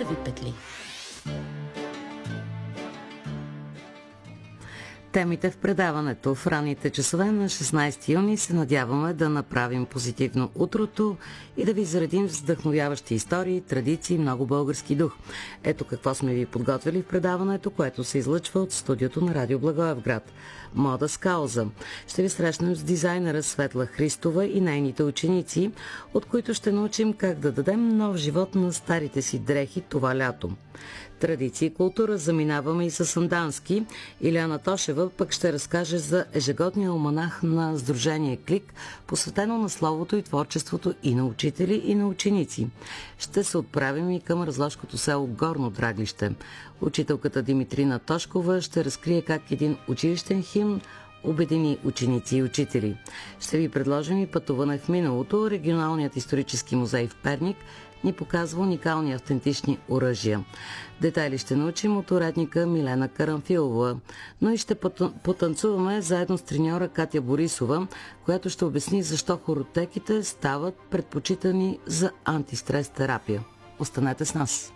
първи петли. Темите в предаването. В ранните часове на 16 юни се надяваме да направим позитивно утрото и да ви заредим с вдъхновяващи истории, традиции и много български дух. Ето какво сме ви подготвили в предаването, което се излъчва от студиото на Радио Благоевград. Мода с кауза. Ще ви срещнем с дизайнера Светла Христова и нейните ученици, от които ще научим как да дадем нов живот на старите си дрехи това лято. Традиции и култура заминаваме и с Сандански. Илияна Тошева пък ще разкаже за ежегодния алманах на Сдружение Клик, посветено на словото и творчеството и на учители, и на ученици. Ще се отправим и към разложкото село Горно Драглище. Учителката Димитрина Тошкова ще разкрие как един училищен химн обедини ученици и учители. Ще ви предложим и пътуване в миналото. Регионалният исторически музей в Перник ни показва уникални автентични оръжия. Детайли ще научим от уредника Милена Карамфилова, но и ще потанцуваме заедно с треньора Катя Борисова, която ще обясни защо хоротеките стават предпочитани за антистрес терапия. Останете с нас!